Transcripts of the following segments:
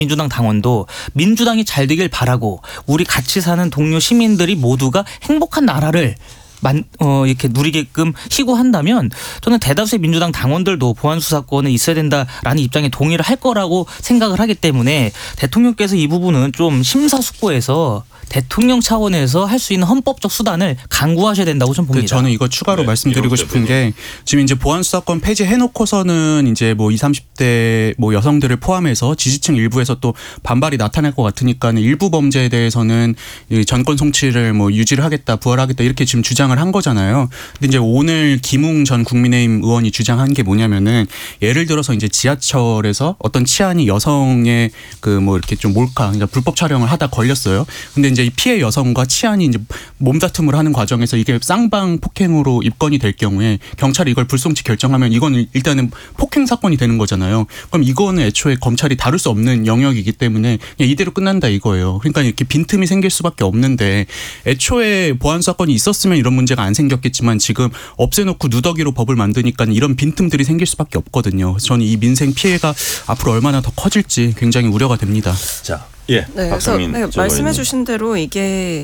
민주당 당원도 민주당이 잘 되길 바라고 우리 같이 사는 동료 시민들이 모두가 행복한 나라를 이렇게 누리게끔 희고한다면 저는 대다수의 민주당 당원들도 보안 수사권에 있어야 된다라는 입장에 동의를 할 거라고 생각을 하기 때문에 대통령께서 이 부분은 좀 심사숙고해서 대통령 차원에서 할 수 있는 헌법적 수단을 강구하셔야 된다고 좀 봅니다. 저는 이거 추가로 말씀드리고 싶은 게 지금 이제 보안 수사권 폐지해놓고서는 이제 뭐 20, 30대 뭐 여성들을 포함해서 지지층 일부에서 또 반발이 나타날 것 같으니까는 일부 범죄에 대해서는 전권 송치를 뭐 유지를 하겠다, 부활하겠다 이렇게 지금 주장을 한 거잖아요. 근데 이제 오늘 김웅 전 국민의힘 의원이 주장한 게 뭐냐면은 예를 들어서 이제 지하철에서 어떤 치안이 여성의 그 뭐 이렇게 좀 몰카, 그러니까 불법 촬영을 하다 걸렸어요. 근데 이제 이 피해 여성과 치안이 이제 몸다툼을 하는 과정에서 이게 쌍방 폭행으로 입건이 될 경우에 경찰이 이걸 불송치 결정하면 이거는 일단은 폭행 사건이 되는 거잖아요. 그럼 이거는 애초에 검찰이 다룰 수 없는 영역이기 때문에 그냥 이대로 끝난다 이거예요. 그러니까 이렇게 빈틈이 생길 수밖에 없는데 애초에 보안 사건이 있었으면 이런 문제가 안 생겼겠지만 지금 없애놓고 누더기로 법을 만드니까 이런 빈틈들이 생길 수밖에 없거든요. 그래서 저는 이 민생 피해가 앞으로 얼마나 더 커질지 굉장히 우려가 됩니다. 자, 예. 네, 그래서 말씀해 주신 대로 이게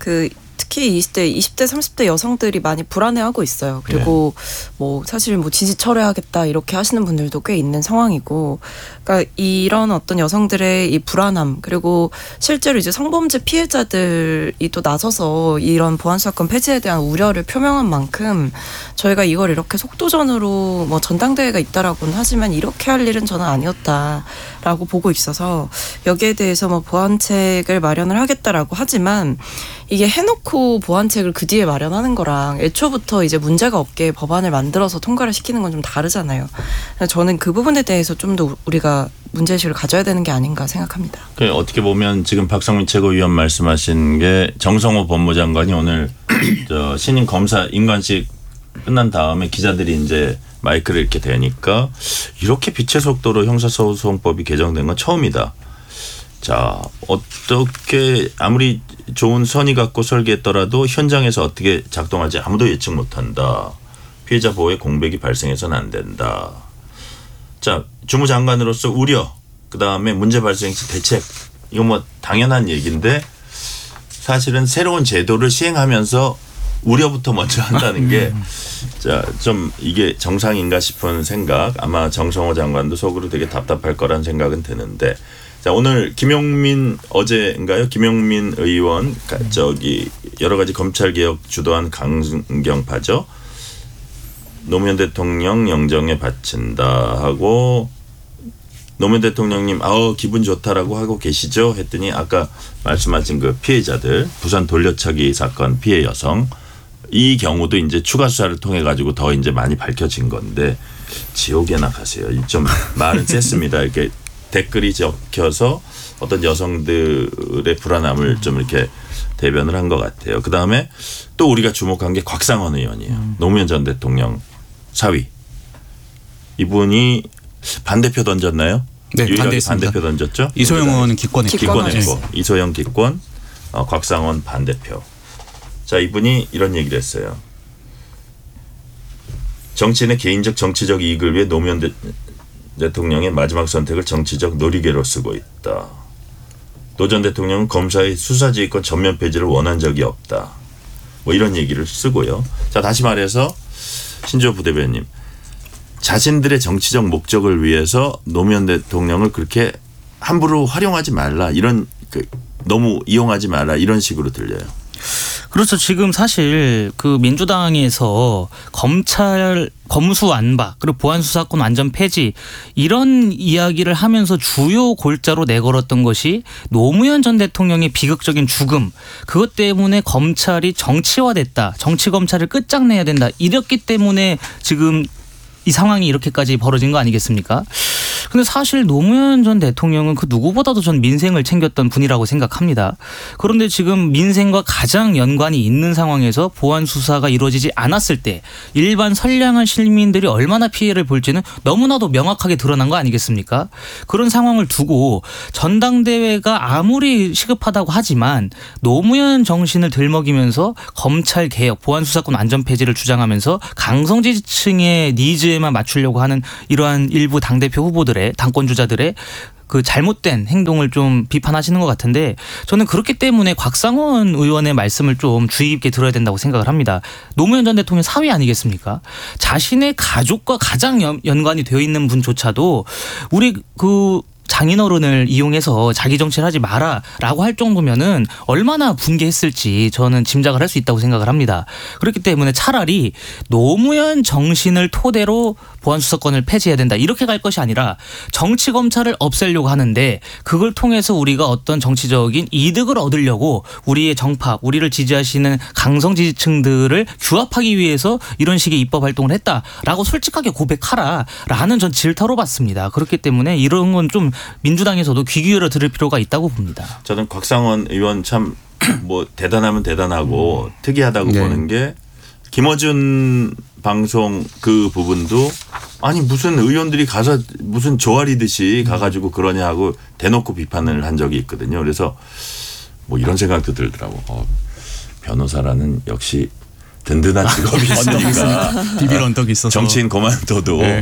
특히 20대, 30대 여성들이 많이 불안해하고 있어요. 그리고 뭐 사실 뭐 지지 철회하겠다 이렇게 하시는 분들도 꽤 있는 상황이고, 그러니까 이런 어떤 여성들의 이 불안함, 그리고 실제로 이제 성범죄 피해자들이 또 나서서 이런 보안 수사권 폐지에 대한 우려를 표명한 만큼 저희가 이걸 이렇게 속도전으로 뭐 전당대회가 있다라고는 하지만 이렇게 할 일은 저는 아니었다라고 보고 있어서 여기에 대해서 뭐 보완책을 마련을 하겠다라고 하지만 이게 해놓고 보완책을 그 뒤에 마련하는 거랑 애초부터 이제 문제가 없게 법안을 만들어서 통과를 시키는 건 좀 다르잖아요. 저는 그 부분에 대해서 좀 더 우리가 문제의식을 가져야 되는 게 아닌가 생각합니다. 어떻게 보면 지금 박성민 최고위원 말씀하신 게 정성호 법무장관이 오늘 신임 검사 임관식 끝난 다음에 기자들이 이제 마이크를 이렇게 대니까 이렇게 빛의 속도로 형사소송법이 개정된 건 처음이다. 자, 어떻게 아무리 좋은 선의 갖고 설계했더라도 현장에서 어떻게 작동할지 아무도 예측 못한다. 피해자 보호에 공백이 발생해서는 안 된다. 자, 주무장관으로서 우려, 그다음에 문제 발생 시 대책, 이거 뭐 당연한 얘기인데 사실은 새로운 제도를 시행하면서 우려부터 먼저 한다는 게 자, 좀 이게 정상인가 싶은 생각, 아마 정성호 장관도 속으로 되게 답답할 거란 생각은 드는데, 자, 오늘 김용민 어제인가요? 김용민 의원 여러 가지 검찰 개혁 주도한 강경파죠. 노무현 대통령 영정에 바친다 하고 노무현 대통령님 기분 좋다라고 하고 계시죠? 했더니 아까 말씀하신 그 피해자들 부산 돌려차기 사건 피해 여성 이 경우도 이제 추가 수사를 통해 가지고 더 이제 많이 밝혀진 건데 지옥에나 가세요. 좀 말은 셌습니다. 이렇게 댓글이 적혀서 어떤 여성들의 불안함을 좀 이렇게 대변을 한 것 같아요. 그다음에 또 우리가 주목한 게 곽상원 의원이에요. 노무현 전 대통령 사위. 이분이 반대표 던졌나요? 네, 유일하게 반대표 던졌죠. 이소영 의원은 기권했고. 이소영 기권, 곽상원 반대표. 자, 이분이 이런 얘기를 했어요. 정치인의 개인적 정치적 이익을 위해 노무현 대통령의 마지막 선택을 정치적 놀이개로 쓰고 있다. 노 전 대통령은 검사의 수사지휘권 전면 폐지를 원한 적이 없다. 뭐 이런 얘기를 쓰고요. 자, 다시 말해서 신조 부대변인, 자신들의 정치적 목적을 위해서 노무현 대통령을 그렇게 함부로 활용하지 말라, 이런 너무 이용하지 말라, 이런 식으로 들려요. 그렇죠. 지금 사실 그 민주당에서 검찰 검수 안박 그리고 보안 수사권 완전 폐지 이런 이야기를 하면서 주요 골자로 내걸었던 것이 노무현 전 대통령의 비극적인 죽음, 그것 때문에 검찰이 정치화됐다, 정치 검찰을 끝장내야 된다, 이랬기 때문에 지금 이 상황이 이렇게까지 벌어진 거 아니겠습니까? 근데 사실 노무현 전 대통령은 그 누구보다도 전 민생을 챙겼던 분이라고 생각합니다. 그런데 지금 민생과 가장 연관이 있는 상황에서 보안 수사가 이루어지지 않았을 때 일반 선량한 시민들이 얼마나 피해를 볼지는 너무나도 명확하게 드러난 거 아니겠습니까? 그런 상황을 두고 전당대회가 아무리 시급하다고 하지만 노무현 정신을 들먹이면서 검찰 개혁, 보안 수사권 완전 폐지를 주장하면서 강성 지지층의 니즈에만 맞추려고 하는 이러한 일부 당대표 후보들의 당권 주자들의 그 잘못된 행동을 좀 비판하시는 것 같은데 저는 그렇기 때문에 곽상원 의원의 말씀을 좀 주의 깊게 들어야 된다고 생각을 합니다. 노무현 전 대통령 사위 아니겠습니까? 자신의 가족과 가장 연관이 되어 있는 분조차도 우리 그 장인어른을 이용해서 자기 정치를 하지 마라라고 할 정도면은 얼마나 분개했을지 저는 짐작을 할 수 있다고 생각을 합니다. 그렇기 때문에 차라리 노무현 정신을 토대로 보안수사권을 폐지해야 된다 이렇게 갈 것이 아니라 정치 검찰을 없애려고 하는데 그걸 통해서 우리가 어떤 정치적인 이득을 얻으려고 우리의 정파, 우리를 지지하시는 강성 지지층들을 규합하기 위해서 이런 식의 입법 활동을 했다라고 솔직하게 고백하라라는 전 질타로 봤습니다. 그렇기 때문에 이런 건 좀 민주당에서도 귀 기울여 들을 필요가 있다고 봅니다. 저는 곽상원 의원 참 뭐 대단하면 대단하고 특이하다고 보는 게 김어준 방송 그 부분도 아니 무슨 의원들이 가서 무슨 조아리듯이 가가지고 그러냐 하고 대놓고 비판을 한 적이 있거든요. 그래서 뭐 이런 생각도 들더라고. 변호사라는 역시 든든한 직업이 있으니까 비빌 언덕이 있어서 정치인 그만둬도 네.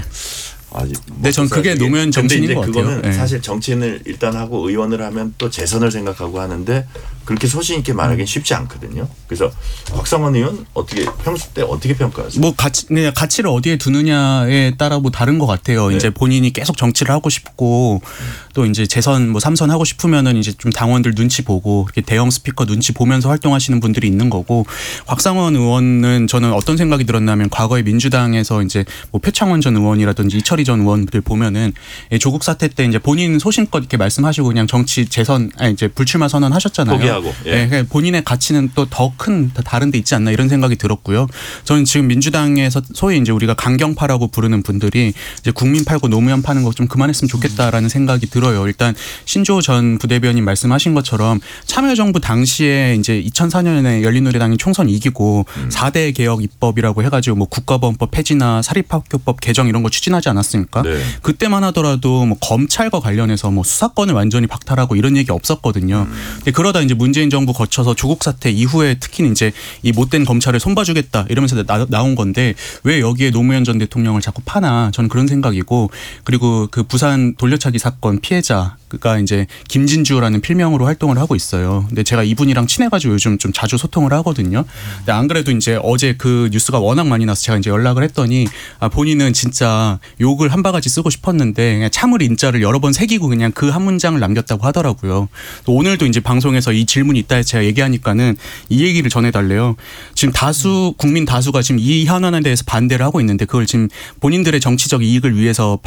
네, 전 그게 노무현 정신인 것 같아요. 그거는 네. 사실 정치인을 일단 하고 의원을 하면 또 재선을 생각하고 하는데 그렇게 소신 있게 말하기는 쉽지 않거든요. 그래서 곽상원 의원 어떻게 평소 때 어떻게 평가하세요? 뭐 그냥 가치를 어디에 두느냐에 따라 뭐 다른 것 같아요. 네. 이제 본인이 계속 정치를 하고 싶고 또 이제 재선 뭐 3선 하고 싶으면은 이제 좀 당원들 눈치 보고 이렇게 대형 스피커 눈치 보면서 활동하시는 분들이 있는 거고 곽상원 의원은 저는 어떤 생각이 들었냐면 과거에 민주당에서 이제 뭐 표창원 전 의원이라든지 이철희 전 의원들 보면은 조국 사태 때 이제 본인 소신껏 이렇게 말씀하시고 그냥 정치 재선 아니 이제 불출마 선언하셨잖아요. 포기하고. 예. 네, 본인의 가치는 또 더 큰 다른 데 있지 않나 이런 생각이 들었고요. 저는 지금 민주당에서 소위 이제 우리가 강경파라고 부르는 분들이 이제 국민 팔고 노무현 파는 거 좀 그만했으면 좋겠다라는 생각이 들어요. 일단 신조 전 부대변인 말씀하신 것처럼 참여정부 당시에 이제 2004년에 열린우리당이 총선 이기고 4대 개혁 입법이라고 해가지고 뭐 국가보안법 폐지나 사립학교법 개정 이런 거 추진하지 않았습니까? 네. 그때만 하더라도 뭐 검찰과 관련해서 뭐 수사권을 완전히 박탈하고 이런 얘기 없었거든요. 근데 그러다 이제 문재인 정부 거쳐서 조국 사태 이후에 특히 이제 이 못된 검찰을 손봐주겠다 이러면서 나온 건데 왜 여기에 노무현 전 대통령을 자꾸 파나 저는 그런 생각이고 그리고 그 부산 돌려차기 사건 피해자가 이제 김진주라는 필명으로 활동을 하고 있어요. 근데 제가 이분이랑 친해가지고 요즘 좀 자주 소통을 하거든요. 근데 안 그래도 이제 어제 그 뉴스가 워낙 많이 나서 제가 이제 연락을 했더니 본인은 진짜 욕을 한 바가지 쓰고 싶었는데 그냥 참을 인자를 여러 번 새기고 그냥 그 한 문장을 남겼다고 하더라고요. 또 오늘도 이제 방송에서 이 질문이 있다 해서 제가 얘기하니까는 이 얘기를 전해달래요. 지금 국민 다수가 지금 이 현안에 대해서 반대를 하고 있는데 그걸 지금 본인들의 정치적 이익을 위해서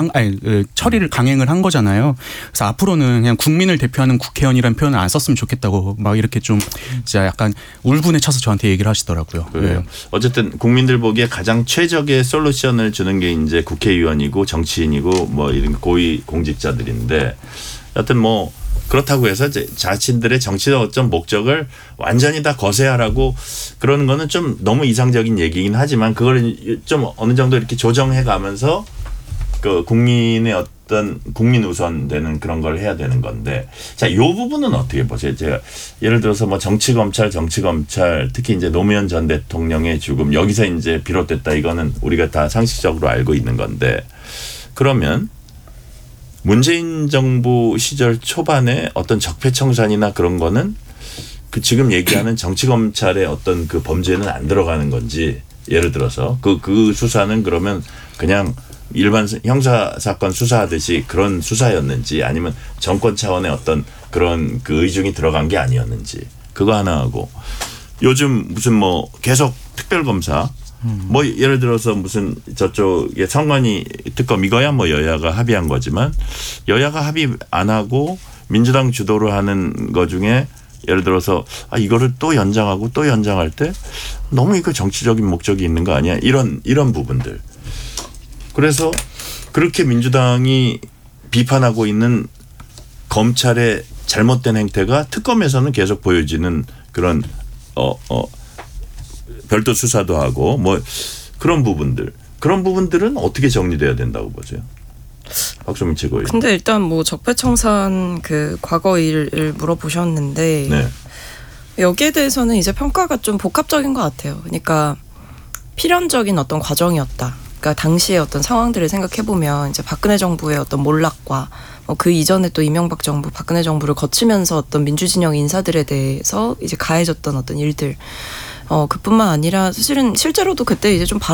처리를 강행을 한 거잖아요. 그래서 앞으로는 그냥 국민을 대표하는 국회의원이라는 표현을 안 썼으면 좋겠다고 막 이렇게 좀 진짜 약간 울분에 차서 저한테 얘기를 하시더라고요. 그래요. 어쨌든 국민들 보기에 가장 최적의 솔루션을 주는 게 이제 국회의원이고 정치인이고 뭐 이런 고위 공직자들인데 여튼 뭐 그렇다고 해서 자신들의 정치적 어떤 목적을 완전히 다 거세하라고 그러는 거는 좀 너무 이상적인 얘기긴 하지만 그걸 좀 어느 정도 이렇게 조정해 가면서 그 국민의 어떤 국민 우선 되는 그런 걸 해야 되는 건데 자, 요 부분은 어떻게 보세요? 제가 예를 들어서 뭐 정치 검찰 특히 이제 노무현 전 대통령의 죽음 여기서 이제 비롯됐다 이거는 우리가 다 상식적으로 알고 있는 건데 그러면 문재인 정부 시절 초반에 어떤 적폐청산이나 그런 거는 그 지금 얘기하는 정치검찰의 어떤 그 범죄는 안 들어가는 건지 예를 들어서 그 수사는 그러면 그냥 일반 형사사건 수사하듯이 그런 수사였는지 아니면 정권 차원의 어떤 그런 그 의중이 들어간 게 아니었는지 그거 하나 하고 요즘 무슨 뭐 계속 특별검사 뭐 예를 들어서 무슨 저쪽에 성관이 특검 이거야 뭐 여야가 합의한 거지만 여야가 합의 안 하고 민주당 주도로 하는 거 중에 예를 들어서 이거를 또 연장하고 또 연장할 때 너무 이거 정치적인 목적이 있는 거 아니야? 이런 부분들. 그래서 그렇게 민주당이 비판하고 있는 검찰의 잘못된 행태가 특검에서는 계속 보여지는 그런 별도 수사도 하고 뭐 그런 부분들은 어떻게 정리돼야 된다고 보세요? 박성민 최고위원. 근데 일단 뭐 적폐청산 그 과거 일을 물어보셨는데 네. 여기에 대해서는 이제 평가가 좀 복합적인 것 같아요. 그러니까 필연적인 어떤 과정이었다. 그러니까 당시의 어떤 상황들을 생각해 보면 이제 박근혜 정부의 어떤 몰락과 그 이전에 또 이명박 정부, 박근혜 정부를 거치면서 어떤 민주진영 인사들에 대해서 이제 가해졌던 어떤 일들. 그뿐만 아니라 사실은 실제로도 그때 이제 좀